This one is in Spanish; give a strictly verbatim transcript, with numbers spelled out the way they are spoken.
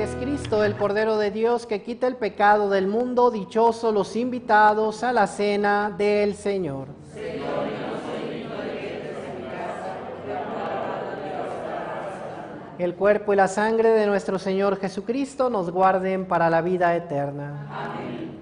es Cristo, el Cordero de Dios, que quita el pecado del mundo. Dichosos los invitados a la cena del Señor. El cuerpo y la sangre de nuestro Señor Jesucristo nos guarden para la vida eterna. Amén.